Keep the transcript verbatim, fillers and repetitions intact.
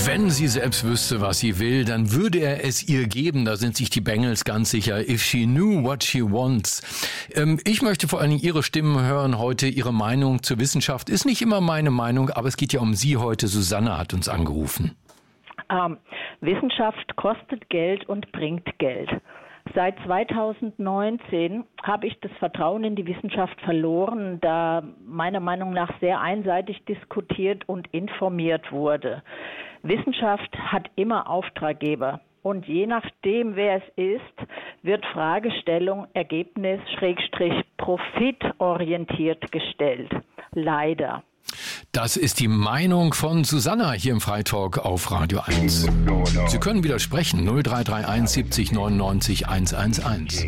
Wenn sie selbst wüsste, was sie will, dann würde er es ihr geben. Da sind sich die Bengals ganz sicher. If she knew what she wants. Ähm, ich möchte vor allem Ihre Stimmen hören heute. Ihre Meinung zur Wissenschaft ist nicht immer meine Meinung, aber es geht ja um Sie heute. Susanne hat uns angerufen. Ähm, Wissenschaft kostet Geld und bringt Geld. Seit zweitausendneunzehn habe ich das Vertrauen in die Wissenschaft verloren, da meiner Meinung nach sehr einseitig diskutiert und informiert wurde. Wissenschaft hat immer Auftraggeber und je nachdem, wer es ist, wird Fragestellung, Ergebnis, Schrägstrich, profitorientiert gestellt. Leider. Das ist die Meinung von Susanna hier im Freitalk auf Radio eins. Sie können widersprechen. null drei drei eins siebzig neunundneunzig hundertelf.